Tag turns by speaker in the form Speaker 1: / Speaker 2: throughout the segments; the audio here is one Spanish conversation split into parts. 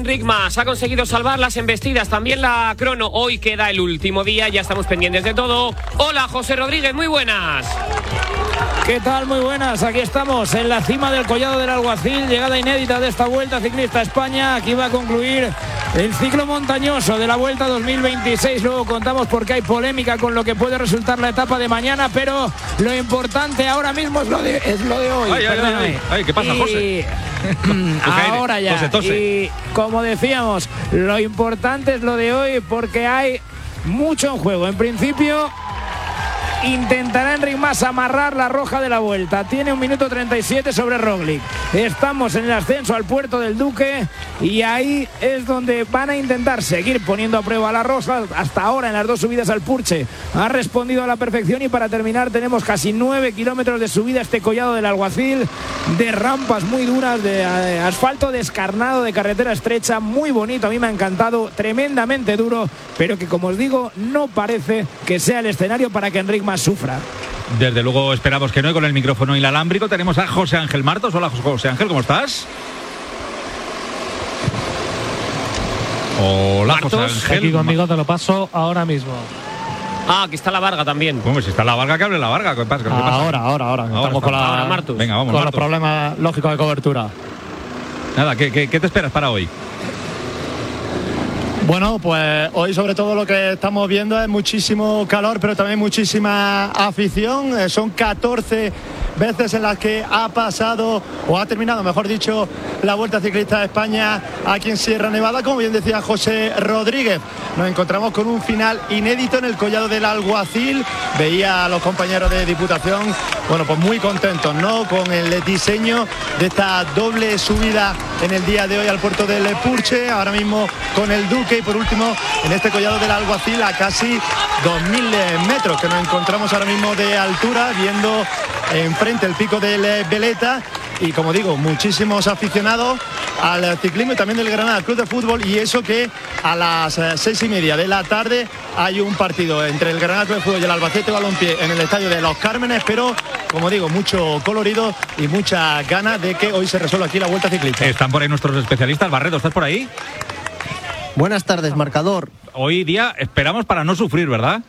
Speaker 1: Enric Mas ha conseguido salvar las embestidas, también la crono. Hoy queda el último día, ya estamos pendientes de todo. Hola, José Rodríguez, muy buenas.
Speaker 2: ¿Qué tal? Muy buenas, aquí estamos en la cima del Collado del Alguacil, llegada inédita de esta Vuelta Ciclista a España. Aquí va a concluir el ciclo montañoso de la Vuelta 2026. Luego contamos porque hay polémica con lo que puede resultar la etapa de mañana, pero lo importante ahora mismo es lo de hoy.
Speaker 3: Ay, ¿qué pasa, José?
Speaker 2: Ahora ya. Y como decíamos, lo importante es lo de hoy porque hay mucho en juego. En principio intentará Enric Mas amarrar la roja de la Vuelta. Tiene 1 minuto 37 sobre Roglic. Estamos en el ascenso al Puerto del Duque y ahí es donde van a intentar seguir poniendo a prueba la roja. Hasta ahora en las 2 subidas al Purche ha respondido a la perfección y para terminar tenemos casi 9 kilómetros de subida este Collado del Alguacil, de rampas muy duras, de asfalto descarnado, de carretera estrecha, muy bonito. A mí me ha encantado, tremendamente duro, pero que, como os digo, no parece que sea el escenario para que Enric Mas sufra.
Speaker 3: Desde luego esperamos que no, y con el micrófono inalámbrico tenemos a José Ángel Martos. Hola, José Ángel, ¿cómo estás? Hola,
Speaker 4: Martos,
Speaker 3: José Ángel.
Speaker 4: aquí conmigo, te lo paso ahora mismo.
Speaker 1: Ah, aquí está la Varga también.
Speaker 3: ¿Cómo? Si está la Varga, que hable la Varga. ¿Qué pasa?
Speaker 4: Ahora. Estamos con
Speaker 1: ahora, Martus.
Speaker 3: Venga, vamos,
Speaker 4: con
Speaker 3: Martus.
Speaker 4: los problemas lógicos de cobertura.
Speaker 3: Nada, ¿qué te esperas para hoy?
Speaker 4: Bueno, pues hoy sobre todo lo que estamos viendo es muchísimo calor, pero también muchísima afición. Son 14 veces en las que ha pasado, o ha terminado, mejor dicho, la Vuelta Ciclista de España aquí en Sierra Nevada. Como bien decía José Rodríguez, nos encontramos con un final inédito en el Collado del Alguacil. Veía a los compañeros de Diputación, bueno, pues muy contentos, ¿no?, con el diseño de esta doble subida en el día de hoy al puerto del Purche, ahora mismo con el Duque, y por último en este Collado del Alguacil a casi 2.000 metros que nos encontramos ahora mismo de altura, viendo enfrente el pico del Veleta. Y como digo, muchísimos aficionados al ciclismo y también del Granada Club de Fútbol, y eso que a las 6:30 de la tarde hay un partido entre el Granada Club de Fútbol y el Albacete Balompié en el estadio de Los Cármenes, pero como digo, mucho colorido y muchas ganas de que hoy se resuelva aquí la Vuelta Ciclista.
Speaker 3: Están por ahí nuestros especialistas. Barredo, ¿estás por ahí?
Speaker 5: Buenas tardes, marcador.
Speaker 3: Hoy día esperamos para no sufrir, ¿verdad?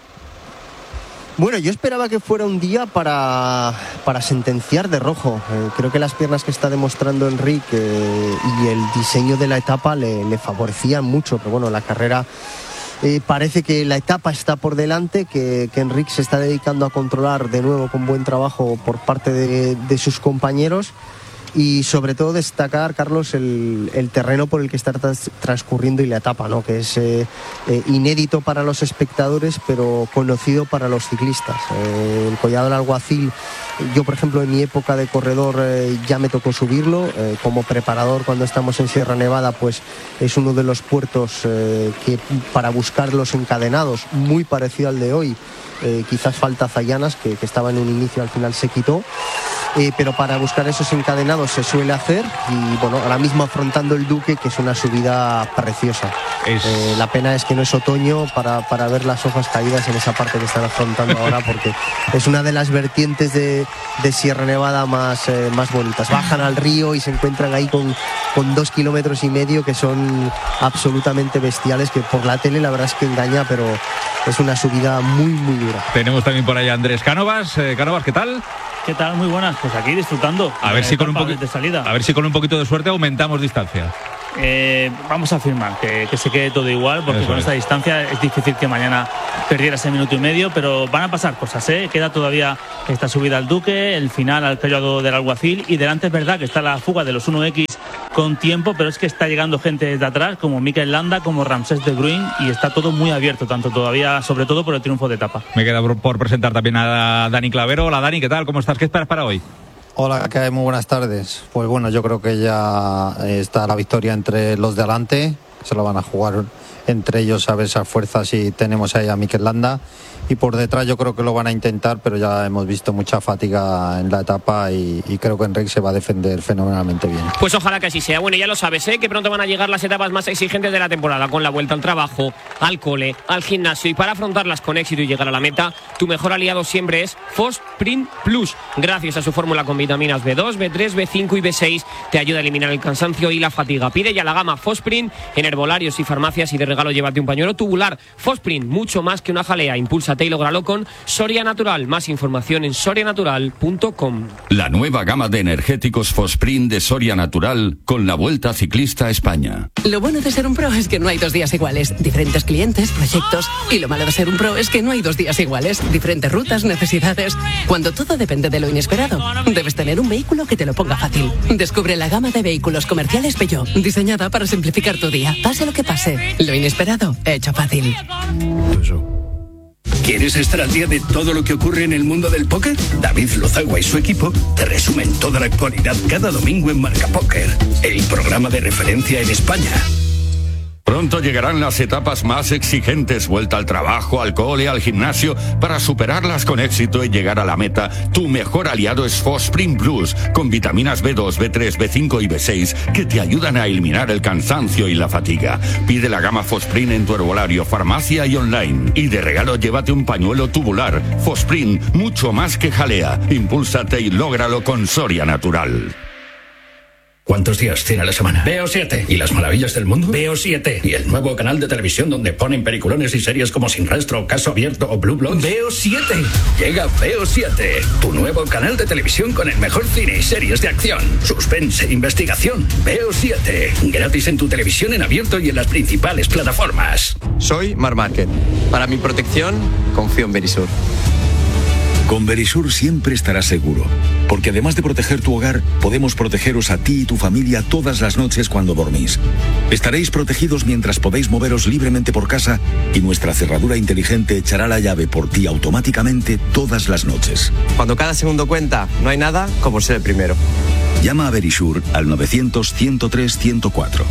Speaker 5: Bueno, yo esperaba que fuera un día para sentenciar de rojo. Creo que las piernas que está demostrando Enric y el diseño de la etapa le favorecían mucho, pero bueno, la carrera parece que la etapa está por delante, que Enric se está dedicando a controlar de nuevo con buen trabajo por parte de sus compañeros. Y sobre todo destacar, Carlos, el terreno por el que está transcurriendo y la etapa, ¿no?, que es inédito para los espectadores, pero conocido para los ciclistas. El Collado del Alguacil, yo por ejemplo en mi época de corredor ya me tocó subirlo. Como preparador, cuando estamos en Sierra Nevada, pues es uno de los puertos que para buscar los encadenados, muy parecido al de hoy. Quizás falta Zayanas, que estaba en un inicio, al final se quitó, pero para buscar esos encadenados se suele hacer. Y bueno, ahora mismo afrontando el Duque, que es una subida preciosa. La pena es que no es otoño para ver las hojas caídas en esa parte que están afrontando ahora, porque es una de las vertientes de Sierra Nevada más bonitas. Bajan al río y se encuentran ahí con 2,5 kilómetros que son absolutamente bestiales, que por la tele la verdad es que engaña, pero es una subida muy dura.
Speaker 3: Tenemos también por ahí a Andrés Cánovas. Cánovas, ¿qué tal?
Speaker 6: ¿Qué tal? Muy buenas. Pues aquí disfrutando.
Speaker 3: A ver si con un poquito de suerte aumentamos distancia.
Speaker 6: Vamos a afirmar que se quede todo igual, porque con esta distancia es difícil que mañana perdiera ese minuto y medio, pero van a pasar cosas, ¿eh? Queda todavía esta subida al Duque, el final al Collado del Alguacil, y delante es verdad que está la fuga de los 1X con tiempo, pero es que está llegando gente desde atrás, como Mikel Landa, como Ramsés de Bruin, y está todo muy abierto, tanto todavía, sobre todo por el triunfo de etapa.
Speaker 3: Me queda por presentar también a Dani Clavero. Hola Dani, ¿qué tal? ¿Cómo estás? ¿Qué esperas para hoy?
Speaker 7: Hola, ¿qué hay? Muy buenas tardes. Pues bueno, yo creo que ya está la victoria entre los de adelante. Se lo van a jugar entre ellos a ver esas fuerzas, y tenemos ahí a Mikel Landa. Y por detrás yo creo que lo van a intentar, pero ya hemos visto mucha fatiga en la etapa y creo que Enric se va a defender fenomenalmente bien.
Speaker 1: Pues ojalá que así sea. Bueno, ya lo sabes, que pronto van a llegar las etapas más exigentes de la temporada, con la vuelta al trabajo, al cole, al gimnasio, y para afrontarlas con éxito y llegar a la meta, tu mejor aliado siempre es Fosprint Plus. Gracias a su fórmula con vitaminas B2, B3, B5 y B6, te ayuda a eliminar el cansancio y la fatiga. Pide ya la gama Fosprint en herbolarios y farmacias, y de regalo llévate un pañuelo tubular. Fosprint, mucho más que una jalea. Impúlsate y lógralo con Soria Natural. Más información en sorianatural.com.
Speaker 8: La nueva gama de energéticos Fosprint de Soria Natural con la Vuelta Ciclista a España.
Speaker 9: Lo bueno de ser un pro es que no hay 2 días iguales. Diferentes clientes, proyectos. Y lo malo de ser un pro es que no hay 2 días iguales. Diferentes rutas, necesidades. Cuando todo depende de lo inesperado, debes tener un vehículo que te lo ponga fácil. Descubre la gama de vehículos comerciales Peugeot, diseñada para simplificar tu día. Pase lo que pase, lo inesperado hecho fácil.
Speaker 10: ¿Quieres estar al día de todo lo que ocurre en el mundo del póker? David Lozagua y su equipo te resumen toda la actualidad cada domingo en Marca Póker, el programa de referencia en España.
Speaker 8: Pronto llegarán las etapas más exigentes, vuelta al trabajo, al cole, al gimnasio. Para superarlas con éxito y llegar a la meta, tu mejor aliado es Fosprint Plus, con vitaminas B2, B3, B5 y B6, que te ayudan a eliminar el cansancio y la fatiga. Pide la gama Fosprint en tu herbolario, farmacia y online. Y de regalo llévate un pañuelo tubular. Fosprint, mucho más que jalea. Impúlsate y lógralo con Soria Natural.
Speaker 10: ¿Cuántos días tiene la semana? Veo 7. ¿Y las maravillas del mundo? Veo 7. ¿Y el nuevo canal de televisión donde ponen peliculones y series como Sin Rastro, Caso Abierto o Blue Bloods? Veo 7. Llega Veo 7, tu nuevo canal de televisión con el mejor cine y series de acción, suspense, investigación. Veo 7. Gratis en tu televisión en abierto y en las principales plataformas.
Speaker 11: Soy Marc Márquez. Para mi protección, confío en Verisur.
Speaker 12: Con Verisur siempre estarás seguro, porque además de proteger tu hogar, podemos protegeros a ti y tu familia todas las noches cuando dormís. Estaréis protegidos mientras podéis moveros libremente por casa, y nuestra cerradura inteligente echará la llave por ti automáticamente todas las noches.
Speaker 11: Cuando cada segundo cuenta, no hay nada como ser el primero.
Speaker 12: Llama a Verisur al 900-103-104.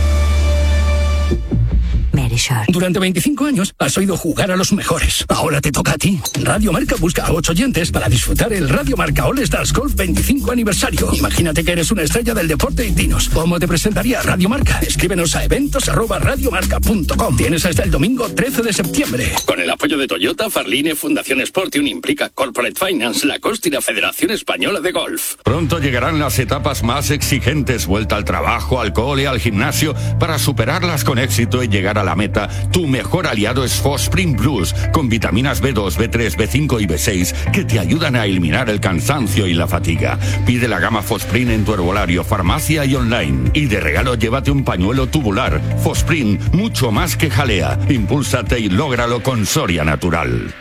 Speaker 10: Durante 25 años has oído jugar a los mejores. Ahora te toca a ti. Radio Marca busca a 8 oyentes para disfrutar el Radio Marca All Stars Golf 25 aniversario. Imagínate que eres una estrella del deporte y dinos, ¿cómo te presentaría Radio Marca? Escríbenos a eventos@radiomarca.com. Tienes hasta el domingo 13 de septiembre. Con el apoyo de Toyota, Farline, Fundación Sportium, Implica, Corporate Finance, Lacoste y la Federación Española de Golf.
Speaker 8: Pronto llegarán las etapas más exigentes, vuelta al trabajo, al cole, al gimnasio. Para superarlas con éxito y llegar a la meta, tu mejor aliado es Fosprint Plus, con vitaminas B2, B3, B5 y B6, que te ayudan a eliminar el cansancio y la fatiga. Pide la gama Fosprint en tu herbolario, farmacia y online. Y de regalo llévate un pañuelo tubular. Fosprint, mucho más que jalea. Impúlsate y lógralo con Soria Natural.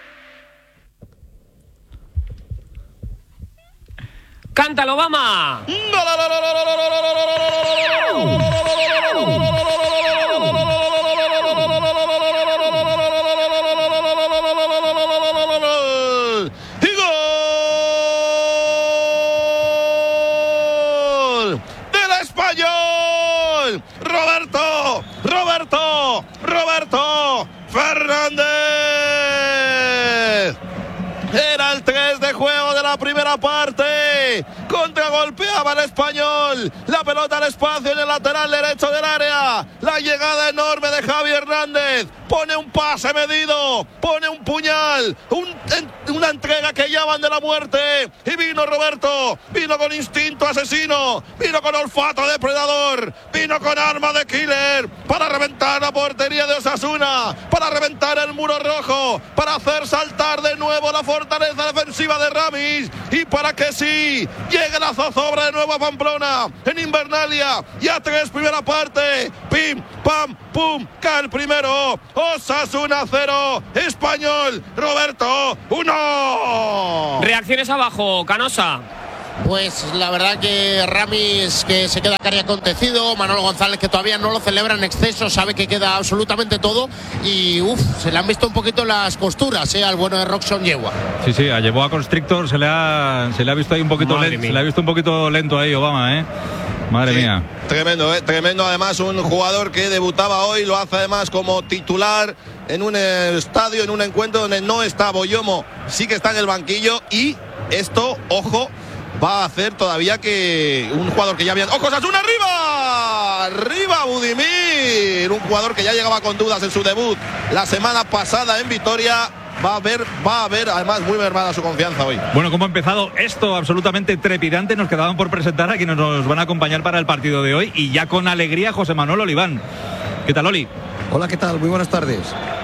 Speaker 1: ¡Cántalo, Obama!
Speaker 13: Roberto Fernández. Era el 3 de juego de la primera parte. Contragolpeaba el Español. La pelota al espacio en el lateral derecho del área. La llegada enorme de Javi Hernández. Pone un pase medido. Pone un puñal. Una entrega que llaman de la muerte. Y vino Roberto. Vino con instinto asesino. Vino con olfato depredador. Vino con arma de killer. Para reventar la portería de Osasuna. Para reventar el muro rojo. Para hacer saltar de nuevo la fortaleza defensiva de Ramis. Y para que sí, llegue la zozobra de nuevo a Pamplona. En Invernalia. Ya 3 primera parte. Pim, pam, pum. Cae el primero. Osasuna 0. Español. Roberto 1.
Speaker 1: Reacciones abajo, Canosa.
Speaker 14: Pues la verdad que Ramis, que se queda cari acontecido, Manolo González, que todavía no lo celebra en exceso, sabe que queda absolutamente todo, y se le han visto un poquito las costuras al bueno de Roxon Yegua.
Speaker 3: Sí, a Yeboah Constrictor se le ha visto ahí un poquito lento, se le ha visto un poquito lento ahí, Obama, Madre mía.
Speaker 13: Tremendo, tremendo. Además, un jugador que debutaba hoy, lo hace además como titular en un estadio, en un encuentro donde no está Boyomo, sí que está en el banquillo. Y esto, ojo, va a hacer todavía que un jugador que ya había... ¡Ojo, Osasuna arriba! ¡Arriba Budimir! Un jugador que ya llegaba con dudas en su debut la semana pasada en Vitoria. Va a ver además muy mermada su confianza hoy.
Speaker 3: Bueno, ¿cómo ha empezado esto absolutamente trepidante? Nos quedaban por presentar a quienes nos van a acompañar para el partido de hoy, y ya con alegría José Manuel Oliván. ¿Qué tal, Oli?
Speaker 15: Hola, ¿qué tal? Muy buenas tardes.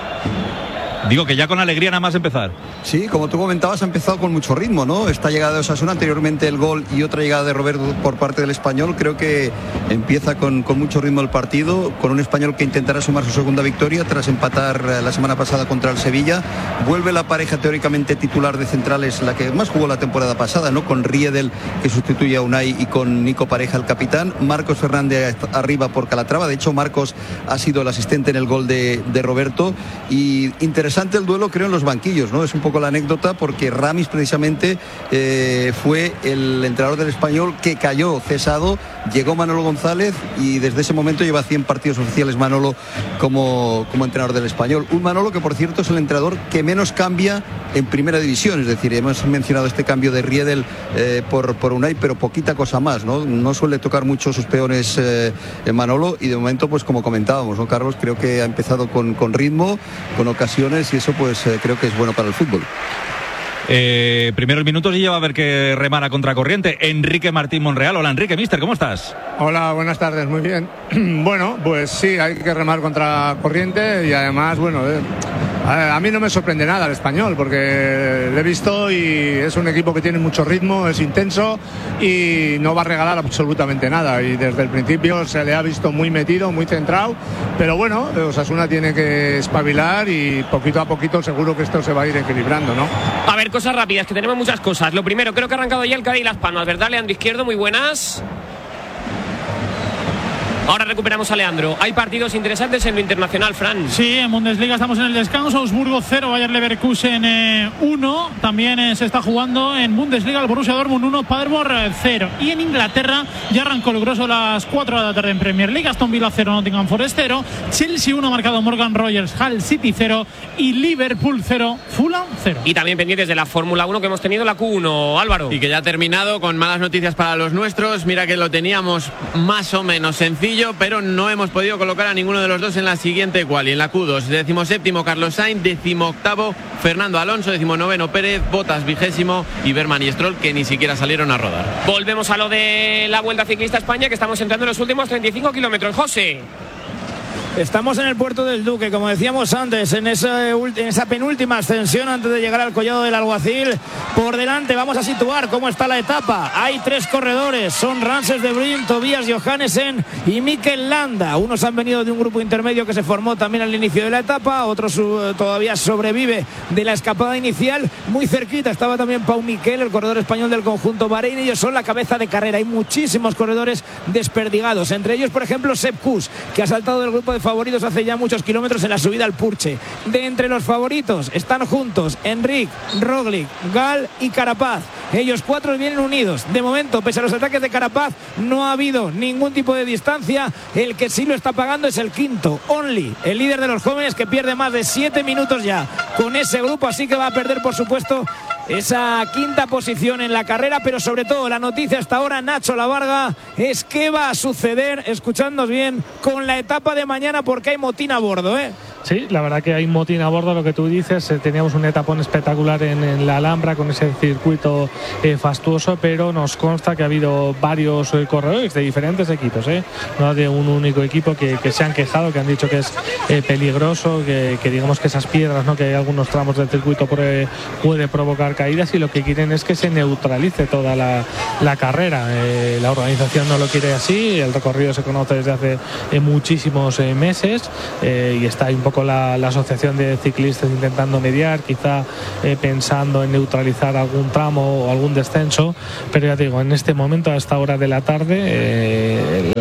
Speaker 3: Digo que ya con alegría nada más empezar.
Speaker 15: Sí, como tú comentabas, ha empezado con mucho ritmo, ¿no? Esta llegada de Osasuna, anteriormente el gol y otra llegada de Roberto por parte del Español. Creo que empieza con mucho ritmo el partido, con un Español que intentará sumar su segunda victoria tras empatar la semana pasada contra el Sevilla. Vuelve la pareja teóricamente titular de centrales, la que más jugó la temporada pasada, ¿no? Con Riedel, que sustituye a Unai, y con Nico Pareja, el capitán. Marcos Fernández arriba por Calatrava. De hecho, Marcos ha sido el asistente en el gol de Roberto. Y interesante el duelo, creo, en los banquillos, ¿no? Es un poco la anécdota, porque Ramis precisamente fue el entrenador del Español que cayó cesado. Llegó Manolo González y desde ese momento lleva 100 partidos oficiales Manolo como entrenador del Español. Un Manolo que, por cierto, es el entrenador que menos cambia en primera división. Es decir, hemos mencionado este cambio de Riedel por Unai, pero poquita cosa más, ¿no? No suele tocar mucho sus peones en Manolo, y de momento, pues como comentábamos, ¿no, Carlos? Creo que ha empezado con ritmo, con ocasiones, y eso pues creo que es bueno para el fútbol.
Speaker 3: Primeros minutos y ya va a haber que remar a contracorriente. Enrique Martín Monreal. Hola, Enrique, mister, ¿cómo estás?
Speaker 16: Hola, buenas tardes, muy bien. Bueno, pues sí, hay que remar contra corriente, y además, bueno, a mí no me sorprende nada el Español, porque lo he visto y es un equipo que tiene mucho ritmo, es intenso y no va a regalar absolutamente nada, y desde el principio se le ha visto muy metido, muy centrado, pero bueno, Osasuna tiene que espabilar y poquito a poquito seguro que esto se va a ir equilibrando, ¿no?
Speaker 1: A ver, cosas rápidas, que tenemos muchas cosas. Lo primero, creo que ha arrancado ya el Cádiz Las Palmas, ¿verdad, Leandro Izquierdo? Muy buenas. Ahora recuperamos a Leandro. Hay partidos interesantes en lo internacional, Fran.
Speaker 17: Sí, en Bundesliga estamos en el descanso. Augsburgo 0, Bayer Leverkusen 1. También se está jugando en Bundesliga el Borussia Dortmund 1, Paderborn 0. Y en Inglaterra ya arrancó el grosso a las 4 de la tarde en Premier League. Aston Villa 0, Nottingham Forest 0. Chelsea 1, marcado Morgan Rogers, Hull City 0. Y Liverpool 0, Fulham 0.
Speaker 1: Y también pendientes de la Fórmula 1 que hemos tenido, la Q1, Álvaro.
Speaker 11: Y que ya ha terminado, con malas noticias para los nuestros. Mira que lo teníamos más o menos sencillo, pero no hemos podido colocar a ninguno de los dos en la siguiente quali. En la Q2, 17º Carlos Sainz, 18º Fernando Alonso, 19º Pérez, Bottas 20º, y Berman y Stroll, que ni siquiera salieron a rodar.
Speaker 1: Volvemos a lo de la Vuelta Ciclista a España, que estamos entrando en los últimos 35 kilómetros. José.
Speaker 2: Estamos en el puerto del Duque, como decíamos antes, en esa penúltima ascensión antes de llegar al Collado del Alguacil. Por delante vamos a situar cómo está la etapa. Hay 3 corredores, son Rances de Bruyne, Tobias Johannesen y Mikel Landa. Unos han venido de un grupo intermedio que se formó también al inicio de la etapa, otros todavía sobrevive de la escapada inicial. Muy cerquita estaba también Pau Miquel, el corredor español del conjunto Bahrein. Ellos son la cabeza de carrera. Hay muchísimos corredores desperdigados, entre ellos, por ejemplo, Sepp Kuss, que ha saltado del grupo de favoritos hace ya muchos kilómetros en la subida al Purche. De entre los favoritos están juntos Enric, Roglic, Gal y Carapaz. Ellos 4 vienen unidos. De momento, pese a los ataques de Carapaz, no ha habido ningún tipo de distancia. El que sí lo está pagando es el quinto, Only, el líder de los jóvenes, que pierde más de 7 minutos ya con ese grupo, así que va a perder, por supuesto, esa quinta posición en la carrera. Pero sobre todo la noticia hasta ahora, Nacho Lavarga, es qué va a suceder, escuchadnos bien, con la etapa de mañana, porque hay motín a bordo, ¿eh?
Speaker 17: Sí, la verdad que hay motín a bordo, lo que tú dices. Teníamos un etapón espectacular en la Alhambra con ese circuito fastuoso, pero nos consta que ha habido varios corredores de diferentes equipos, no de un único equipo, que se han quejado, que han dicho que es peligroso, que digamos que esas piedras, ¿no?, que hay algunos tramos del circuito puede provocar caídas, y lo que quieren es que se neutralice toda la carrera. La organización no lo quiere así, el recorrido se conoce desde hace muchísimos meses, y está ahí un poco la asociación de ciclistas intentando mediar, quizá pensando en neutralizar algún tramo o algún descenso, pero ya digo, en este momento, a esta hora de la tarde,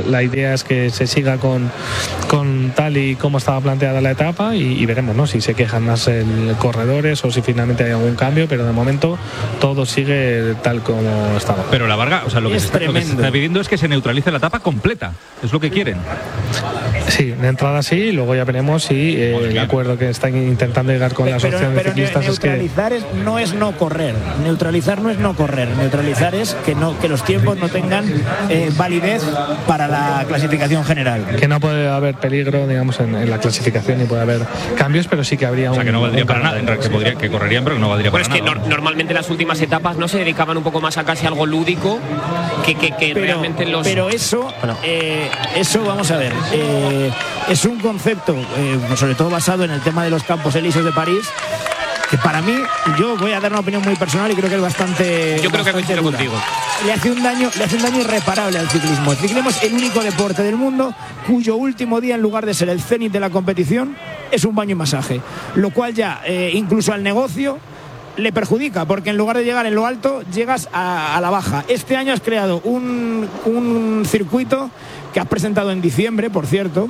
Speaker 17: la idea es que se siga con tal y como estaba planteada la etapa y veremos, ¿no?, si se quejan más corredores o si finalmente hay algún cambio, pero de momento todo sigue tal como estaba.
Speaker 3: Pero la Varga, o sea, lo que se está pidiendo es que se neutralice la etapa completa, es lo que quieren.
Speaker 17: Sí, de entrada sí, y luego ya veremos si el acuerdo que están intentando llegar con la asociación de ciclistas
Speaker 2: neutralizar
Speaker 17: es que...
Speaker 2: no es no correr. Neutralizar no es no correr. Neutralizar es que los tiempos no tengan validez para la clasificación general.
Speaker 17: Que no puede haber peligro, digamos, en la clasificación, ni puede haber cambios, pero sí que habría
Speaker 3: que no valdría para nada, que correrían, pero que no valdría para nada.
Speaker 1: Pues es que normalmente las últimas etapas no se dedicaban un poco más a casi algo lúdico que realmente los...
Speaker 2: Pero eso, eso vamos a ver... es un concepto, sobre todo basado en el tema de los Campos Elíseos de París, que para mí, yo voy a dar una opinión muy personal y creo que es bastante...
Speaker 1: Yo creo que coincido contigo.
Speaker 2: Le hace un daño irreparable al ciclismo. El ciclismo es el único deporte del mundo cuyo último día, en lugar de ser el cenit de la competición, es un baño y masaje. Lo cual ya, incluso al negocio, le perjudica, porque en lugar de llegar en lo alto, llegas a la baja. Este año has creado un circuito que has presentado en diciembre, por cierto,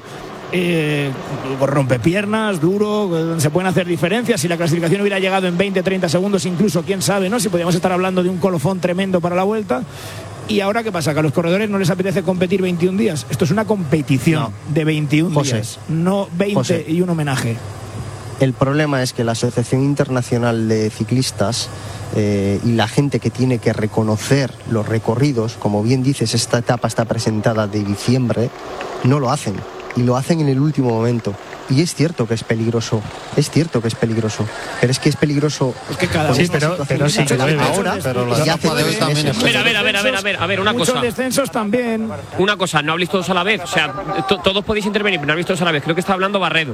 Speaker 2: rompepiernas, duro, donde se pueden hacer diferencias. Si la clasificación hubiera llegado en 20-30 segundos, incluso, quién sabe, ¿no?, si podríamos estar hablando de un colofón tremendo para la vuelta. ¿Y ahora qué pasa? ¿Que a los corredores no les apetece competir 21 días? Esto es una competición de 21 días, no 20 y un homenaje.
Speaker 5: El problema es que la Asociación Internacional de Ciclistas y la gente que tiene que reconocer los recorridos, como bien dices, esta etapa está presentada de diciembre, no lo hacen. Y lo hacen en el último momento. Y es cierto que es peligroso. Pero es que es peligroso.
Speaker 2: Es que cada
Speaker 17: sí, pero sí,
Speaker 5: ahora. Pero la etapa de hoy también es.
Speaker 1: A ver, una cosa.
Speaker 2: Muchos descensos también.
Speaker 1: Una cosa, no habléis todos a la vez. O sea, todos podéis intervenir, pero no habléis todos a la vez. Creo que está hablando Barredo.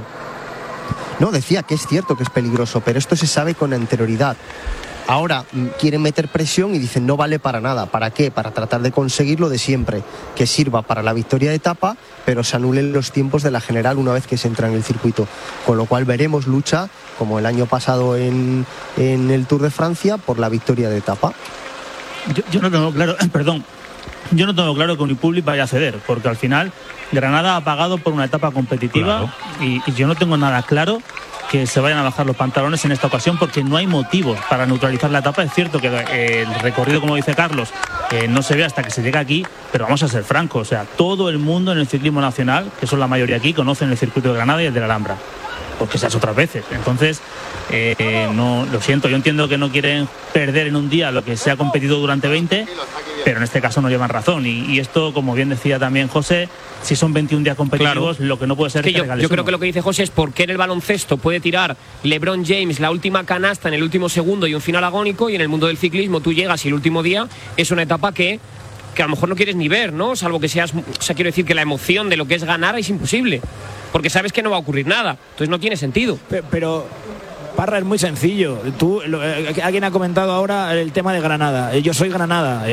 Speaker 5: No, decía que es cierto que es peligroso, pero esto se sabe con anterioridad. Ahora quieren meter presión y dicen no vale para nada. ¿Para qué? Para tratar de conseguir lo de siempre, que sirva para la victoria de etapa, pero se anulen los tiempos de la general una vez que se entra en el circuito. Con lo cual veremos lucha, como el año pasado en el Tour de Francia, por la victoria de etapa.
Speaker 6: Yo no tengo claro, yo no tengo claro que Unipublic vaya a ceder, porque al final Granada ha pagado por una etapa competitiva, claro. y yo no tengo nada claro que se vayan a bajar los pantalones en esta ocasión, porque no hay motivos para neutralizar la etapa. Es cierto que el recorrido, como dice Carlos, no se ve hasta que se llega aquí, pero vamos a ser francos, o sea, todo el mundo en el ciclismo nacional, que son la mayoría aquí, conocen el circuito de Granada y el de la Alhambra, porque se ha hecho otras veces. Entonces, no, lo siento, yo entiendo que no quieren perder en un día lo que se ha competido durante 20, pero en este caso no llevan razón. Y esto, como bien decía también José, si son 21 días competitivos, claro, lo que no puede ser es que
Speaker 1: yo creo que lo que dice José es por qué en el baloncesto puede tirar LeBron James la última canasta en el último segundo y un final agónico, y en el mundo del ciclismo tú llegas y el último día es una etapa que a lo mejor no quieres ni ver, ¿no? Salvo que seas, o sea, quiero decir que la emoción de lo que es ganar es imposible, porque sabes que no va a ocurrir nada, entonces no tiene sentido.
Speaker 2: Pero Parra, es muy sencillo. Alguien ha comentado ahora el tema de Granada. Yo soy Granada.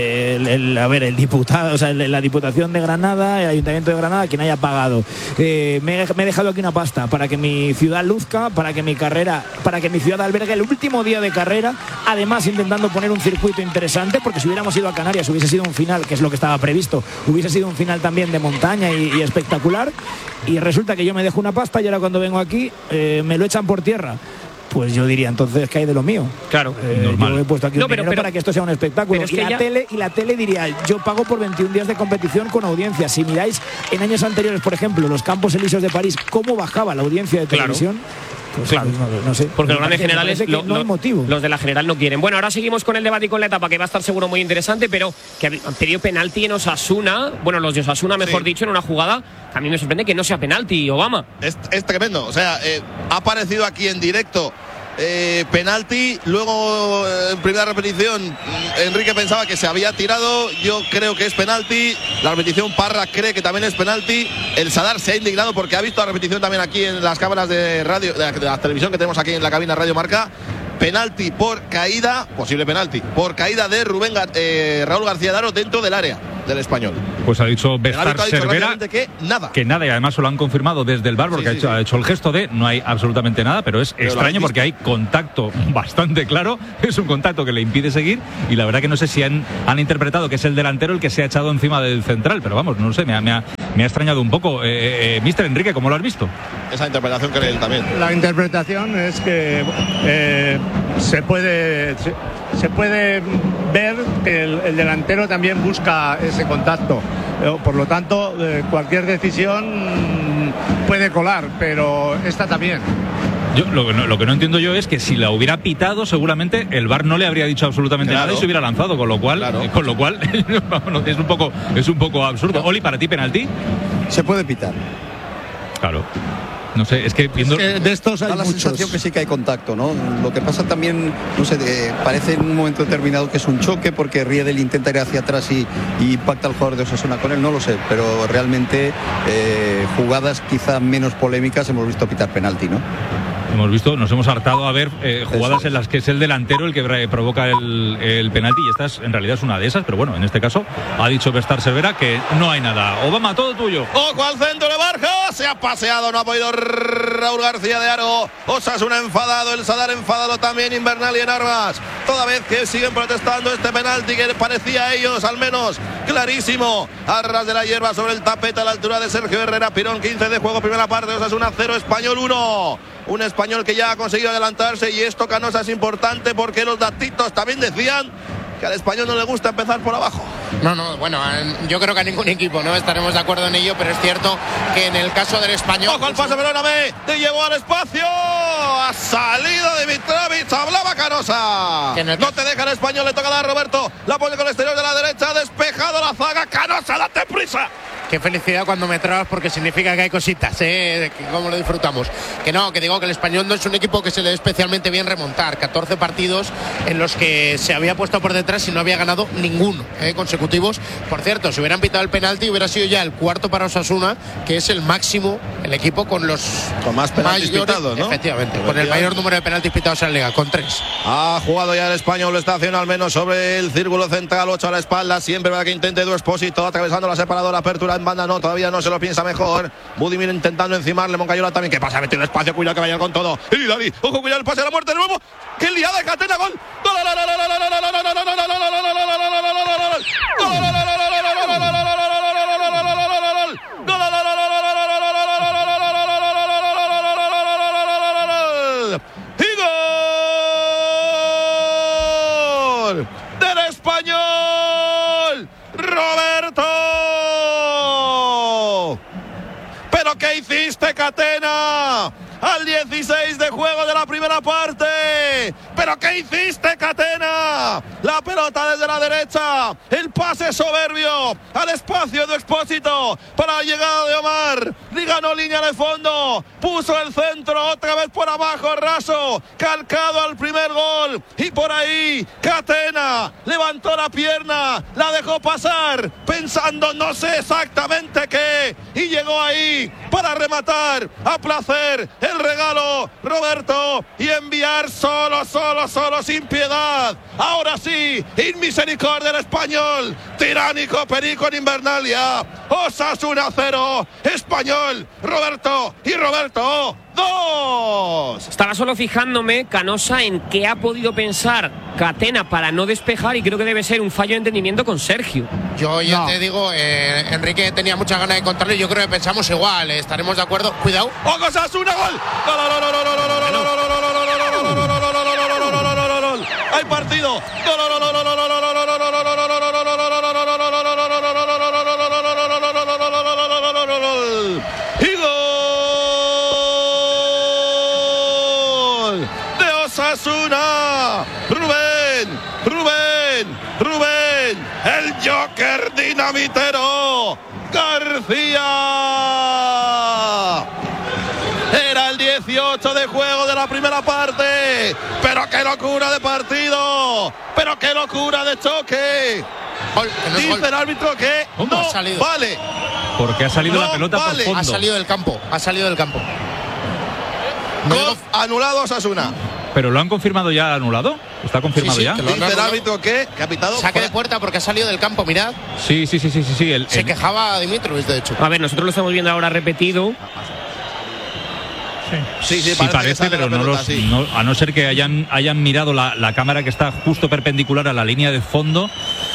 Speaker 2: El diputado, o sea, la Diputación de Granada, el Ayuntamiento de Granada, quien haya pagado. Me he dejado aquí una pasta para que mi ciudad luzca, para que mi ciudad albergue el último día de carrera, además intentando poner un circuito interesante, porque si hubiéramos ido a Canarias hubiese sido un final, que es lo que estaba previsto, hubiese sido un final también de montaña y espectacular, y resulta que yo me dejo una pasta y ahora cuando vengo aquí me lo echan por tierra. Pues yo diría entonces que hay de lo mío.
Speaker 1: Claro,
Speaker 2: yo he puesto aquí un dinero para que esto sea un espectáculo. Y la tele diría, yo pago por 21 días de competición con audiencia. Si miráis en años anteriores, por ejemplo, los Campos Elíseos de París, cómo bajaba la audiencia de televisión. Pues
Speaker 1: claro,
Speaker 2: no sé.
Speaker 1: Porque los grandes generales
Speaker 2: no hay motivo.
Speaker 1: Los de la general no quieren. Bueno, ahora seguimos con el debate y con la etapa, que va a estar seguro muy interesante, pero que han pedido penalti en Osasuna. Bueno, los de Osasuna, mejor dicho, en una jugada que a mí me sorprende que no sea penalti, Obama.
Speaker 13: Es tremendo. O sea, ha aparecido aquí en directo penalti. Luego, en primera repetición, Enrique pensaba que se había tirado. Yo creo que es penalti. La repetición, Parra cree que también es penalti. El Sadar se ha indignado porque ha visto la repetición también aquí en las cámaras de radio, de la televisión que tenemos aquí en la cabina Radio Marca. Penalti por caída, posible penalti, por caída de Raúl García Daro dentro del área del Español.
Speaker 3: Pues ha dicho Bestar Cervera
Speaker 13: que
Speaker 3: nada, y además se lo han confirmado desde el bar porque ha hecho el gesto de no hay absolutamente nada, pero es extraño porque hay contacto bastante claro, es un contacto que le impide seguir y la verdad que no sé si han interpretado que es el delantero el que se ha echado encima del central, pero vamos, no sé, me ha extrañado un poco. Mister Enrique, ¿cómo lo has visto?
Speaker 13: Esa interpretación cree él también.
Speaker 16: La interpretación es que se puede ver que el delantero también busca ese contacto. Por lo tanto, cualquier decisión puede colar, pero esta también.
Speaker 3: Yo lo que no entiendo yo es que si la hubiera pitado, seguramente el VAR no le habría dicho absolutamente nada y se hubiera lanzado, con lo cual es un poco absurdo. Oli, ¿para ti penalti?
Speaker 15: Se puede pitar.
Speaker 3: Claro. No sé, es que viendo...
Speaker 15: de estos hay da la sensación que sí que hay contacto, ¿no? Lo que pasa también, no sé, parece en un momento determinado que es un choque porque Riedel intenta ir hacia atrás y impacta al jugador de Osasuna con él, no lo sé, pero realmente jugadas quizá menos polémicas hemos visto pitar penalti, ¿no?
Speaker 3: Nos hemos hartado a ver jugadas en las que es el delantero el que provoca el penalti y esta en realidad es una de esas, pero bueno, en este caso ha dicho Bestar Cervera que no hay nada. Obama, todo tuyo.
Speaker 13: Ojo al centro de Barja, se ha paseado, no ha podido Raúl García de Aro. Osasuna enfadado, el Sadar enfadado también, Invernal y en armas. Toda vez que siguen protestando este penalti que parecía a ellos al menos clarísimo. A ras de la hierba sobre el tapete a la altura de Sergio Herrera. Pirón, 15 de juego, primera parte, Osasuna 0, Español 1. Un Español que ya ha conseguido adelantarse y esto, Canosa, es importante porque los datitos también decían que al Español no le gusta empezar por abajo.
Speaker 14: No, bueno, yo creo que a ningún equipo no estaremos de acuerdo en ello, pero es cierto que en el caso del Español...
Speaker 13: ¡Ojo al pase, perdóname! ¡Te llevó al espacio! ¡Ha salido Dimitrovic! ¡Hablaba Canosa! No te deja el Español, le toca dar a Roberto. La pone con el exterior de la derecha, despejado la zaga. ¡Canosa, date prisa!
Speaker 14: Qué felicidad cuando me trabas porque significa que hay cositas, que cómo lo disfrutamos. Que digo que el Español no es un equipo que se le dé especialmente bien remontar. 14 partidos en los que se había puesto por detrás y no había ganado ninguno consecutivos. Por cierto, si hubieran pitado el penalti hubiera sido ya el cuarto para Osasuna, que es el máximo, el equipo con
Speaker 13: más penaltis pitados, ¿no?
Speaker 14: Efectivamente, con el mayor número de penaltis pitados en la Liga, con 3.
Speaker 13: Ha jugado ya el Español, lo está haciendo al menos sobre el círculo central, 8 a la espalda, siempre para que intente Edu Expósito, atravesando la separadora, apertura en banda, no, todavía no se lo piensa mejor. Budimir intentando encimarle, Moncayola también, que pasa, ha metido el espacio, cuidado que vayan con todo. Y David, ojo, cuidado el pase de la muerte de nuevo. ¡Qué liada de Catena, gol! del Español, Roberto. ¿Pero qué hiciste, Catena? Al 16 de juego de la primera parte. ¿Pero qué hiciste, Catena? La pelota desde la derecha. El pase soberbio al espacio de Expósito para la llegada de Omar. Y ganó línea de fondo. Puso el centro otra vez por abajo, raso. Calcado al primer gol. Y por ahí, Catena levantó la pierna. La dejó pasar pensando no sé exactamente qué. Y llegó ahí para rematar a placer el regalo, Roberto, y enviar solo, sin piedad. Ahora sí, inmisericordia del Español, tiránico Perico en Invernalia. Osasuna 0, Español, Roberto y Roberto 2.
Speaker 1: Estaba solo fijándome, Canosa, en qué ha podido pensar Catena para no despejar, y creo que debe ser un fallo de entendimiento con Sergio.
Speaker 14: Yo ya te digo, Enrique tenía muchas ganas de contarlo y yo creo que pensamos igual, estaremos de acuerdo. Cuidado.
Speaker 13: ¡Oh, Osasuna, gol! ¡Hay partido! ¡Y gol de Osasuna! Rubén, el Joker dinamitero, García. Era el 18 de juego de la primera parte. Pero qué locura de partido. Pero qué locura de choque. Dice el árbitro que no vale.
Speaker 3: Porque ha salido la pelota
Speaker 13: vale.
Speaker 3: por fondo.
Speaker 14: Ha salido del campo.
Speaker 13: Gol anulado a Osasuna.
Speaker 3: ¿Pero lo han confirmado ya anulado? ¿Está confirmado ya?
Speaker 13: ¿Dice el árbitro que ha pitado?
Speaker 14: Saque de puerta porque ha salido del campo, mirad.
Speaker 3: Sí.
Speaker 14: Se quejaba Dimitrovic, de hecho.
Speaker 1: A ver, nosotros lo estamos viendo ahora repetido.
Speaker 3: Sí, parece, pero a no ser que hayan mirado la cámara que está justo perpendicular a la línea de fondo.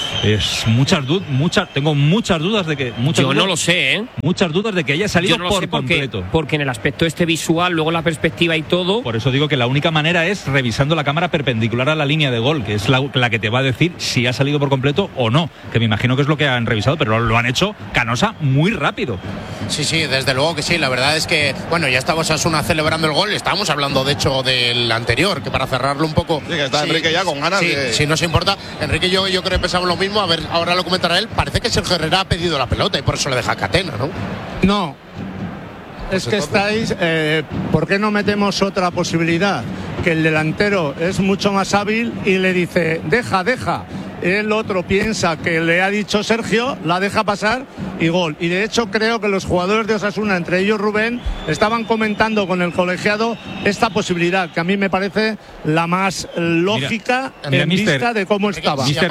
Speaker 3: Tengo muchas dudas de que
Speaker 1: no lo sé, ¿eh?
Speaker 3: Muchas dudas de que haya salido por completo.
Speaker 1: Porque en el aspecto visual, luego la perspectiva y todo.
Speaker 3: Por eso digo que la única manera es revisando la cámara perpendicular a la línea de gol, que es la que te va a decir si ha salido por completo o no, que me imagino que es lo que han revisado, pero lo han hecho Canosa muy rápido.
Speaker 14: Sí, desde luego que sí. La verdad es que, bueno, ya estamos Osasuna celebrando el gol. Estábamos hablando, de hecho, del anterior, que para cerrarlo un poco.
Speaker 13: Sí, que está Enrique ya con ganas de...
Speaker 14: Si no se importa, Enrique y yo creo que pensamos lo mismo. A ver, ahora lo comentará él. Parece que Sergio Herrera ha pedido la pelota y por eso le deja Catena, ¿no?
Speaker 16: No. Es que estáis... ¿por qué no metemos otra posibilidad? Que el delantero es mucho más hábil y le dice, deja. El otro piensa que le ha dicho Sergio, la deja pasar y gol. Y de hecho creo que los jugadores de Osasuna, entre ellos Rubén, estaban comentando con el colegiado esta posibilidad, que a mí me parece la más lógica en vista de cómo estaba.
Speaker 3: Mister,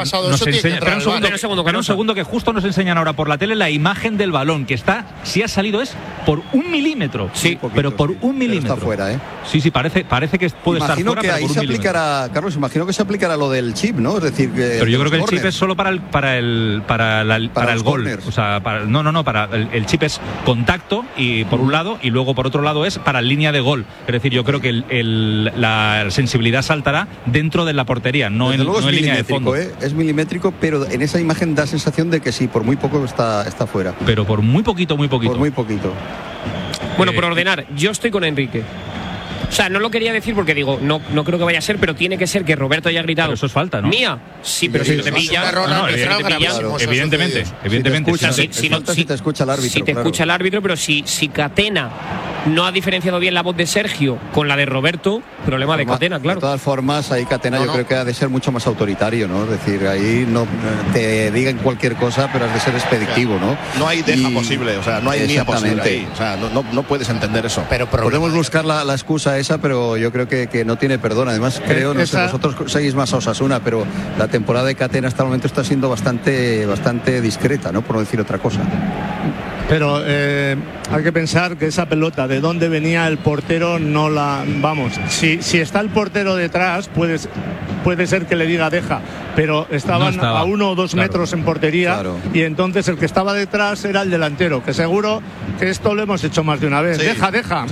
Speaker 3: un segundo, que justo nos enseñan ahora por la tele la imagen del balón, que está, si ha salido es por 1 milímetro. Sí, pero por 1 milímetro.
Speaker 15: Está fuera, ¿eh?
Speaker 3: Sí, parece que puede estar fuera,
Speaker 15: que ahí se aplicará, Carlos, imagino que se aplicará lo del chip, ¿no? Es decir, que...
Speaker 3: Pero yo creo que el chip es solo para el gol. O sea, el chip es contacto y por un lado, y luego por otro lado es para línea de gol. Es decir, yo creo que la sensibilidad saltará dentro de la portería, no en línea de fondo.
Speaker 15: Es milimétrico, pero en esa imagen da sensación de que sí, por muy poco está fuera.
Speaker 3: Pero por muy poquito.
Speaker 15: Por muy poquito.
Speaker 1: Bueno, por ordenar, yo estoy con Enrique. O sea, no lo quería decir porque digo, no creo que vaya a ser, pero tiene que ser que Roberto haya gritado.
Speaker 3: Pero eso es falta, ¿no?
Speaker 1: Mía. Sí, pero si no te pillas.
Speaker 3: Evidentemente.
Speaker 15: Si te escucha el árbitro.
Speaker 1: Si te escucha el árbitro, pero si Catena no ha diferenciado bien la voz de Sergio con la de Roberto, problema de Catena, claro.
Speaker 15: De todas formas, ahí Catena yo creo que ha de ser mucho más autoritario, ¿no? Es decir, ahí no te digan cualquier cosa, pero has de ser expeditivo, ¿no?
Speaker 13: No hay deja posible, o sea, no hay mía posible ahí. O sea, no puedes entender eso.
Speaker 15: Pero podemos buscar la excusa esa, pero yo creo que no tiene perdón. Además, creo, no sé, vosotros seguís más a Osasuna, pero la temporada de Catena hasta el momento está siendo bastante discreta, ¿no? Por no decir otra cosa.
Speaker 16: Pero hay que pensar que esa pelota, de dónde venía el portero, no la... Vamos, si está el portero detrás, puede ser que le diga deja, pero estaban a 1 o 2 metros en portería, y entonces el que estaba detrás era el delantero, que seguro que esto lo hemos hecho más de una vez. Deja,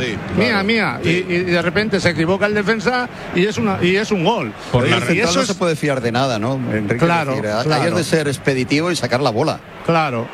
Speaker 16: mía. Sí. Y de repente se equivoca el defensa y es un gol.
Speaker 15: Y eso no se puede fiar de nada, ¿no, Enrique?
Speaker 16: Claro.
Speaker 15: Hay de ser expeditivo y sacar la bola.
Speaker 16: Claro.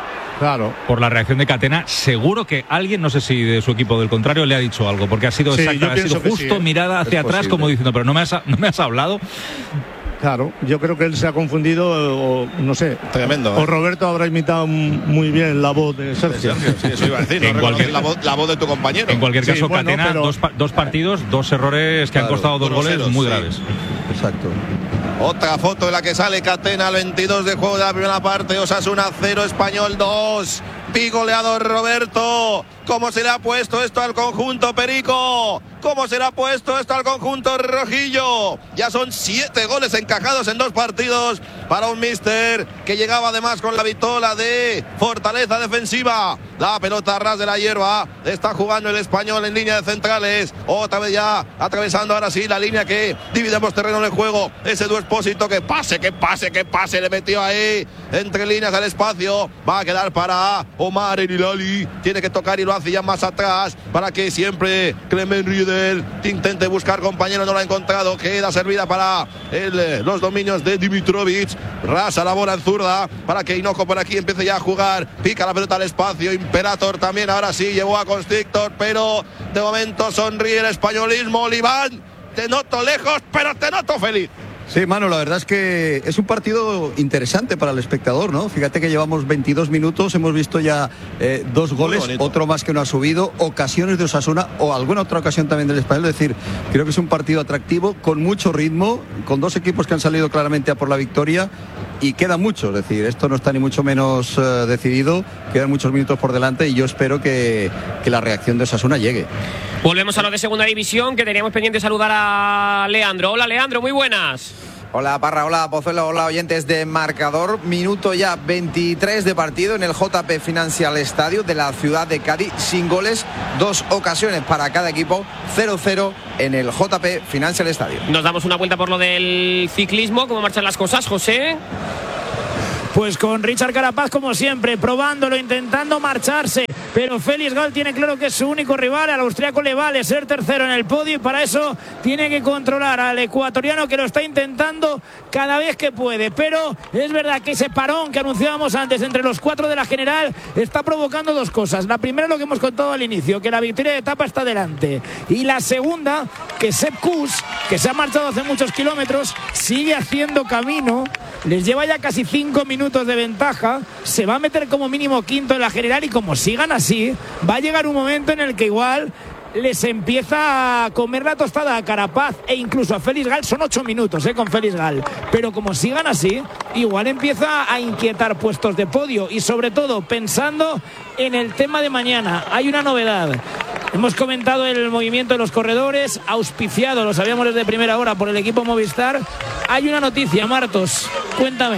Speaker 3: Por la reacción de Catena, seguro que alguien, no sé si de su equipo o del contrario, le ha dicho algo, porque ha sido justo mirada hacia atrás, como diciendo, pero no me has hablado.
Speaker 16: Claro, yo creo que él se ha confundido, o no sé.
Speaker 13: Tremendo.
Speaker 16: O Roberto habrá imitado muy bien la voz de Sergio.
Speaker 13: Sí, eso iba a decir. La voz de tu compañero.
Speaker 3: En cualquier caso, Catena, dos partidos, 2 errores que han costado 2 goles muy graves.
Speaker 15: Exacto.
Speaker 13: Otra foto de la que sale Catena al 22 de juego de la primera parte. Osasuna 0, Español 2. Pigoleador Roberto. ¿Cómo se le ha puesto esto al conjunto Perico? ¿Cómo se le ha puesto esto al conjunto rojillo? Ya son 7 goles encajados en 2 partidos para un míster que llegaba además con la vitola de fortaleza defensiva. La pelota a ras de la hierba. Está jugando el Español en línea de centrales. Otra vez ya atravesando ahora sí la línea que dividimos terreno en el juego. Ese Edu Expósito que pase. Le metió ahí entre líneas al espacio. Va a quedar para Omar Elilali. Tiene que tocar y lo hace ya más atrás para que siempre Clement Riedel intente buscar compañero. No lo ha encontrado. Queda servida para los dominios de Dimitrovic. Rasa la bola en zurda para que Hinojo por aquí empiece ya a jugar. Pica la pelota al espacio. Imperator también ahora sí llevó a Constrictor, pero de momento sonríe el españolismo. Oliván, te noto lejos, pero te noto feliz.
Speaker 15: Sí, Manu, la verdad es que es un partido interesante para el espectador, ¿no? Fíjate que llevamos 22 minutos, hemos visto ya 2 goles, otro más que no ha subido, ocasiones de Osasuna o alguna otra ocasión también del Español. Es decir, creo que es un partido atractivo, con mucho ritmo, con 2 equipos que han salido claramente a por la victoria. y queda mucho, es decir, esto no está ni mucho menos decidido, quedan muchos minutos por delante y yo espero que la reacción de Osasuna llegue.
Speaker 1: Volvemos a lo de segunda división, que teníamos pendiente saludar a Leandro. Hola Leandro, muy buenas.
Speaker 18: Hola Parra, hola Pozuelo, hola oyentes de Marcador. Minuto ya 23 de partido en el JP Financial Stadium de la ciudad de Cádiz, sin goles, 2 ocasiones para cada equipo, 0-0 en el JP Financial Stadium.
Speaker 1: Nos damos una vuelta por lo del ciclismo. ¿Cómo marchan las cosas, José?
Speaker 2: Pues con Richard Carapaz, como siempre, probándolo, intentando marcharse. Pero Félix Gall tiene claro que es su único rival. Al austriaco le vale ser tercero en el podio y para eso tiene que controlar al ecuatoriano, que lo está intentando cada vez que puede. Pero es verdad que ese parón que anunciábamos antes entre los 4 de la general está provocando 2 cosas. La primera, lo que hemos contado al inicio, que la victoria de etapa está delante. Y la segunda, que Sepp Kuss, que se ha marchado hace muchos kilómetros, sigue haciendo camino. Les lleva ya casi 5 minutos de ventaja. Se va a meter como mínimo quinto en la general y como sigan así, va a llegar un momento en el que igual les empieza a comer la tostada a Carapaz e incluso a Félix Gall. Son 8 minutos con Félix Gall, pero como sigan así, igual empieza a inquietar puestos de podio. Y sobre todo pensando en el tema de mañana, hay una novedad. Hemos comentado el movimiento de los corredores, auspiciado, lo sabíamos desde primera hora, por el equipo Movistar. Hay una noticia, Martos, cuéntame.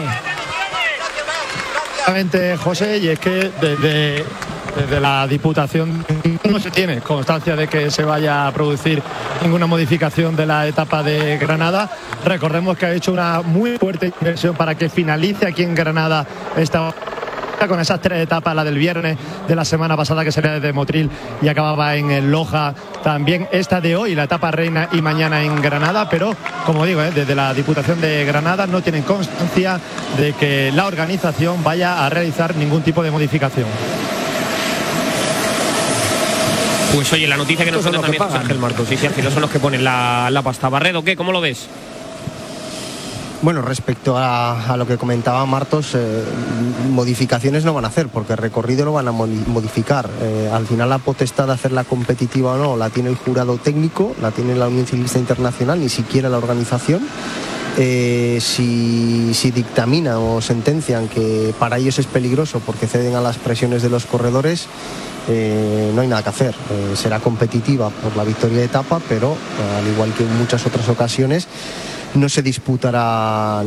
Speaker 4: Exactamente, José, y es que desde la Diputación no se tiene constancia de que se vaya a producir ninguna modificación de la etapa de Granada. Recordemos que ha hecho una muy fuerte inversión para que finalice aquí en Granada esta, con esas 3 etapas, la del viernes de la semana pasada que salía desde Motril y acababa en Loja, también esta de hoy, la etapa reina, y mañana en Granada. Pero como digo, desde la Diputación de Granada no tienen constancia de que la organización vaya a realizar ningún tipo de modificación.
Speaker 1: Pues oye, la noticia que nos cuenta también José Ángel Martos, sí, al final son los que ponen la pasta. Barredo, ¿qué? ¿Cómo lo ves?
Speaker 5: Bueno, respecto a lo que comentaba Martos, modificaciones no van a hacer, porque el recorrido lo van a modificar. Al final la potestad de hacerla competitiva o no la tiene el jurado técnico, la tiene la Unión Ciclista Internacional, ni siquiera la organización. Si dictaminan o sentencian que para ellos es peligroso porque ceden a las presiones de los corredores, no hay nada que hacer. Será competitiva por la victoria de etapa, pero al igual que en muchas otras ocasiones, no se disputará,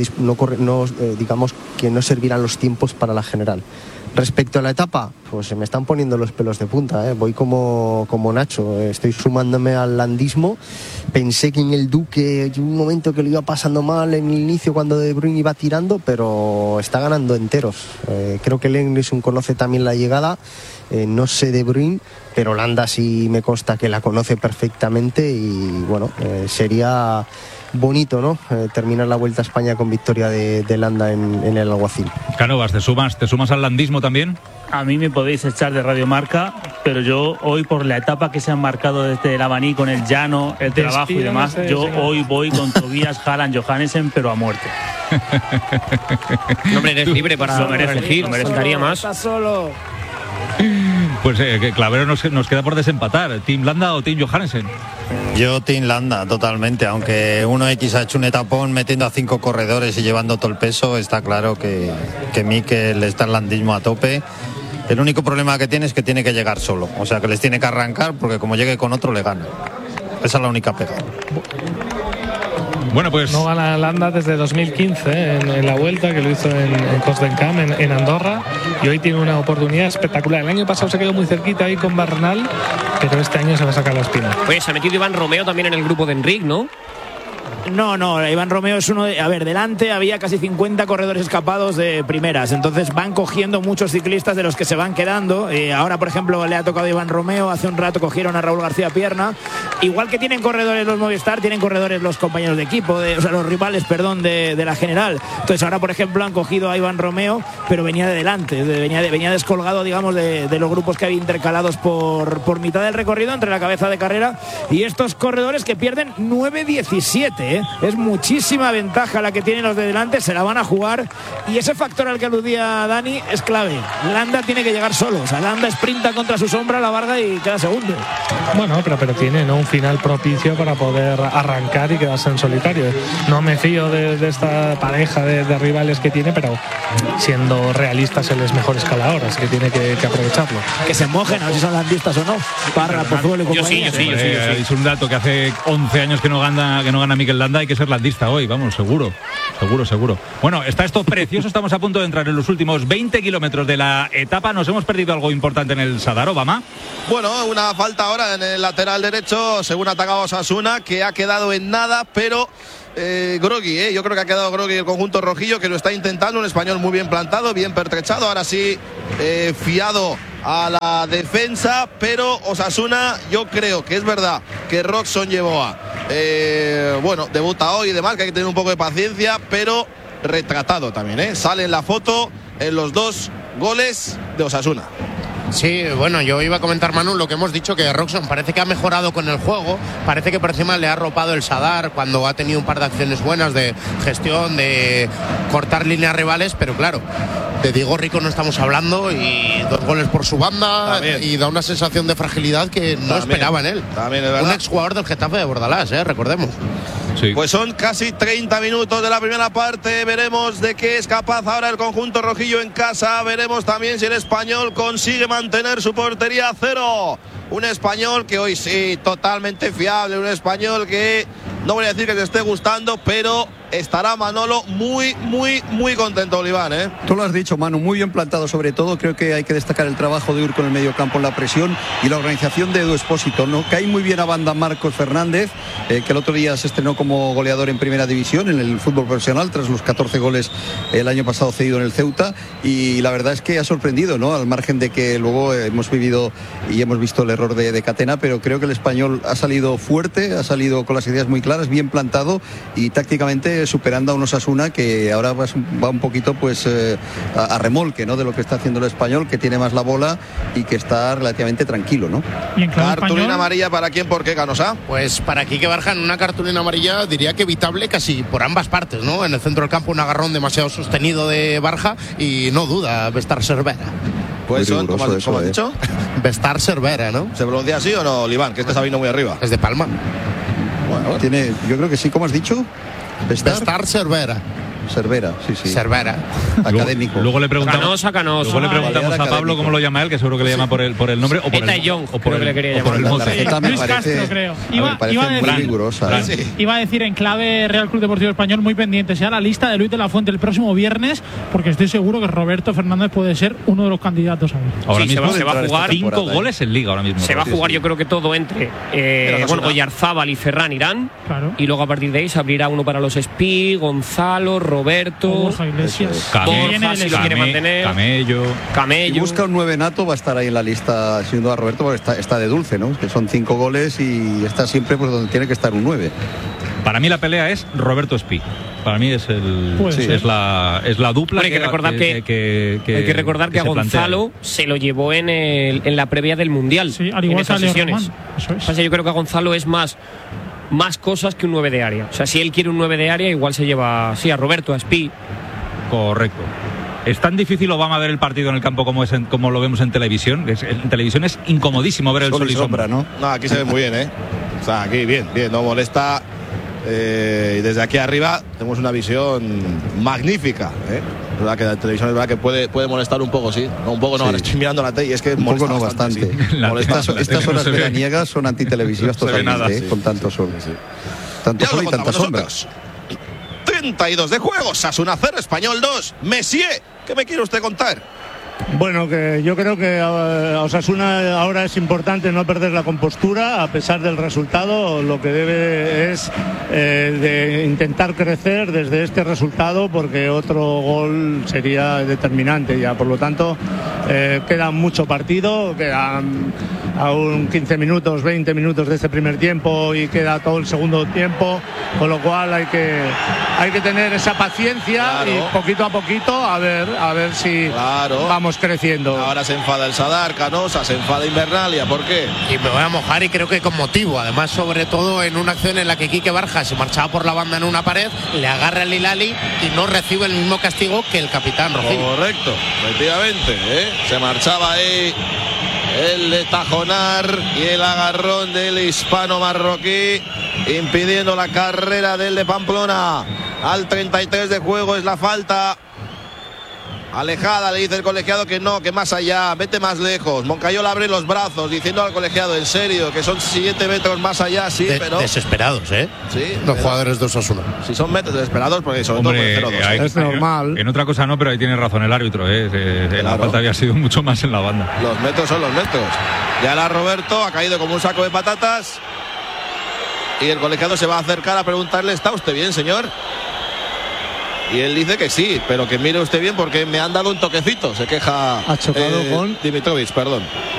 Speaker 5: digamos que no servirán los tiempos para la general. Respecto a la etapa, pues se me están poniendo los pelos de punta, Voy como Nacho, estoy sumándome al landismo. Pensé que en el Duque hubo un momento que lo iba pasando mal en el inicio cuando De Bruyne iba tirando, pero está ganando enteros. Creo que Lenglisson conoce también la llegada, no sé De Bruyne, pero Landa sí me consta que la conoce perfectamente y bueno, sería bonito, ¿no? Terminar la Vuelta a España con victoria de Landa en el Alguacil.
Speaker 3: Cánovas, ¿te sumas al landismo también?
Speaker 6: A mí me podéis echar de Radio Marca, pero yo hoy, por la etapa que se han marcado desde el abanico, en el llano, el trabajo y demás, yo hoy voy con Tobias, Haaland, Johannesen, pero a muerte.
Speaker 1: No, hombre, eres libre para elegir, faltaría más.
Speaker 2: Está solo.
Speaker 3: Pues Clavero nos queda por desempatar. ¿Team Landa o Team Johannesen?
Speaker 7: Yo Team Landa, totalmente. Aunque 1X ha hecho un etapón metiendo a 5 corredores y llevando todo el peso, está claro que Mikel está en landismo a tope. El único problema que tiene es que tiene que llegar solo. O sea, que les tiene que arrancar, porque como llegue con otro le gana. Esa es la única pega.
Speaker 3: Bueno, pues
Speaker 17: no gana Landa desde 2015 en la Vuelta, que lo hizo en Cosdencam, en Andorra, y hoy tiene una oportunidad espectacular. El año pasado se quedó muy cerquita ahí con Bernal, pero este año se va a sacar la espina.
Speaker 1: Oye, se ha metido Iván Romeo también en el grupo de Enric, ¿no?
Speaker 2: No, Iván Romeo es uno de... A ver, delante había casi 50 corredores escapados de primeras, entonces van cogiendo muchos ciclistas de los que se van quedando. Ahora, por ejemplo, le ha tocado a Iván Romeo, hace un rato cogieron a Raúl García Pierna. Igual que tienen corredores los Movistar, tienen corredores los compañeros de equipo, los rivales, de la general. Entonces ahora, por ejemplo, han cogido a Iván Romeo, pero venía de delante, venía descolgado, digamos, de los grupos que había intercalados por mitad del recorrido entre la cabeza de carrera y estos corredores que pierden 9-17, clave, es muchísima ventaja la que tienen los de delante, se la van a jugar, y ese factor al que aludía Dani es clave. Landa tiene que llegar solo, o sea, Landa sprinta contra su sombra, la Varga, y queda segundo.
Speaker 17: Bueno, pero tiene, ¿no?, un final propicio para poder arrancar y quedarse en solitario. No me fío de esta pareja de rivales que tiene, pero siendo realistas, él es mejor escalador, así que tiene que aprovecharlo.
Speaker 2: Que se mojen, a ver si son landistas o no. Parra, Pozuelo y compañía.
Speaker 3: Yo sí. Es un dato que hace 11 años que no gana Mikel Landa, hay que ser landista hoy, vamos, seguro. Bueno, está esto precioso, estamos a punto de entrar en los últimos 20 kilómetros de la etapa. Nos hemos perdido algo importante en el Sadar, Obama.
Speaker 13: Bueno, una falta ahora en el lateral derecho, según atacaba Osasuna, que ha quedado en nada, pero groggy, yo creo que ha quedado groggy el conjunto rojillo, que lo está intentando. Un español muy bien plantado, bien pertrechado, ahora sí fiado a la defensa, pero Osasuna, yo creo que es verdad que Roxon Yeboah debuta hoy y demás, que hay que tener un poco de paciencia, pero retratado también, sale en la foto en los 2 goles de Osasuna.
Speaker 14: Sí, bueno, yo iba a comentar, Manu, lo que hemos dicho, que Roxon parece que ha mejorado con el juego, parece que por encima le ha arropado el Sadar cuando ha tenido un par de acciones buenas de gestión, de cortar líneas rivales, pero claro, de Diego Rico no estamos hablando, y 2 goles por su banda, y da una sensación de fragilidad que no esperaba en él.
Speaker 13: También es verdad.
Speaker 14: Un exjugador del Getafe de Bordalás, recordemos.
Speaker 3: Sí.
Speaker 13: Pues son casi 30 minutos de la primera parte. Veremos de qué es capaz ahora el conjunto rojillo en casa. Veremos también si el Español consigue mantener su portería a 0. Un Español que hoy sí, totalmente fiable. Un Español que no voy a decir que te esté gustando, pero estará Manolo muy contento, Oliván,
Speaker 15: Tú lo has dicho, Manu, muy bien plantado sobre todo. Creo que hay que destacar el trabajo de Urco en el medio campo en la presión y la organización de Edu Expósito, ¿no? Cae muy bien a banda Marcos Fernández, que el otro día se estrenó como goleador en primera división en el fútbol profesional tras los 14 goles el año pasado cedido en el Ceuta, y la verdad es que ha sorprendido, ¿no? Al margen de que luego hemos vivido y hemos visto el error de Catena, pero creo que el Español ha salido fuerte, ha salido con las ideas muy claras, bien plantado y tácticamente superando a un Osasuna que ahora va un poquito pues a remolque, ¿no?, de lo que está haciendo el Español, que tiene más la bola y que está relativamente tranquilo, ¿no?
Speaker 13: Cartulina amarilla para quién, por qué, Canosa.
Speaker 14: Pues para Quique Barja, en una cartulina amarilla diría que evitable casi por ambas partes, ¿no? En el centro del campo un agarrón demasiado sostenido de Barja y no duda Vestar Cervera.
Speaker 13: Pues son, ¿cómo has dicho?
Speaker 14: Vestar Cervera, ¿no?
Speaker 13: ¿Se pronuncia así o no, Oliván? Que este está vino muy arriba.
Speaker 14: Es de Palma.
Speaker 15: Bueno, yo creo que sí, ¿cómo has dicho?
Speaker 14: Vestar Cervera.
Speaker 15: Cervera. Académico.
Speaker 3: Luego le preguntamos,
Speaker 1: Canosa.
Speaker 3: Luego le preguntamos a Pablo cómo lo llama él, que seguro que le llama por el nombre o por el mote.
Speaker 19: Luis Castro, creo. Iba a decir en clave Real Club Deportivo Español, muy pendiente sea la lista de Luis de la Fuente el próximo viernes, porque estoy seguro que Roberto Fernández puede ser uno de los candidatos a ver.
Speaker 3: Ahora mismo se va a jugar 5 goles en Liga ahora mismo.
Speaker 1: Se va a jugar, yo creo que todo entre Oyarzábal y Ferran irán, y luego a partir de ahí se abrirá uno para los Espí, Gonzalo, Roberto,
Speaker 19: Borja Iglesias,
Speaker 1: Borja, si lo quiere mantener,
Speaker 3: Camello.
Speaker 15: Y busca un 9 nato, va a estar ahí en la lista, siendo a Roberto, porque está de dulce, ¿no? Que son 5 goles y está siempre pues donde tiene que estar un 9.
Speaker 3: Para mí la pelea es Roberto Espí. Para mí es la dupla.
Speaker 1: Hay que recordar que a Gonzalo se lo llevó en la previa del Mundial.
Speaker 19: Sí, al igual que a Leo Román.
Speaker 1: Yo creo que a Gonzalo es más cosas que un 9 de área. O sea, si él quiere un 9 de área, igual se lleva a Roberto, a Espí.
Speaker 3: Correcto. ¿Es tan difícil, Obama, ver el partido en el campo como lo vemos en televisión? En televisión es incomodísimo ver el sol y sombra,
Speaker 15: ¿no?
Speaker 13: No, aquí se ve muy bien, O sea, aquí bien, no molesta. Y desde aquí arriba tenemos una visión magnífica, Es verdad que la televisión es verdad que puede molestar un poco, sí. No, un poco no, ahora estoy mirando la tele y es que
Speaker 15: un poco no bastante. Estas horas veraniegas son antitelevisivas totalmente, con tanto sol. Tanto sol y tanta sombra.
Speaker 13: 32 de juego, Osasuna 0, Español 2, Messier, ¿qué me quiere usted contar?
Speaker 16: Bueno, que yo creo que a Osasuna ahora es importante no perder la compostura a pesar del resultado. Lo que debe es de intentar crecer desde este resultado, porque otro gol sería determinante ya. Por lo tanto, queda mucho partido, quedan aún 15 minutos, 20 minutos de este primer tiempo y queda todo el segundo tiempo, con lo cual hay que tener esa paciencia y poquito a poquito a ver si vamos creciendo.
Speaker 13: Ahora se enfada el Sadar, Canosa, se enfada Invernalia, ¿por qué?
Speaker 14: Y me voy a mojar y creo que con motivo, además sobre todo en una acción en la que Quique Barja se marchaba por la banda en una pared, le agarra el Hilali y no recibe el mismo castigo que el capitán Rocío.
Speaker 13: Correcto, efectivamente, se marchaba ahí el de Tajonar y el agarrón del hispano marroquí, impidiendo la carrera del de Pamplona. Al 33 de juego es la falta. Alejada, le dice el colegiado que no, que más allá, vete más lejos. Moncayola abre los brazos diciendo al colegiado, en serio, que son 7 metros más allá, sí, pero...
Speaker 14: Desesperados,
Speaker 13: Sí,
Speaker 14: los jugadores de Osasuna.
Speaker 13: Si son metros desesperados, porque sobre todo por el 0-2.
Speaker 16: Es normal.
Speaker 3: En otra cosa no, pero ahí tiene razón el árbitro, La falta había sido mucho más en la banda.
Speaker 13: Los metros son los metros. Ya la Roberto ha caído como un saco de patatas. Y el colegiado se va a acercar a preguntarle, ¿está usted bien, señor? Y él dice que sí, pero que mire usted bien porque me han dado un toquecito. Se queja
Speaker 16: ha chocado con
Speaker 13: Dimitrovic, perdón.